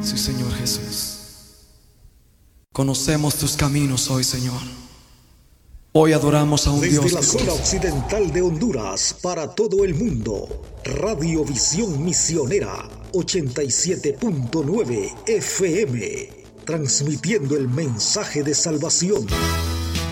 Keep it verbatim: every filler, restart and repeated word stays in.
Sí, Señor Jesús. Conocemos tus caminos hoy, Señor. Hoy adoramos a un Desde Dios la que zona conoce. occidental de Honduras para todo el mundo, Radiovisión Misionera ochenta y siete punto nueve F M, transmitiendo el mensaje de salvación.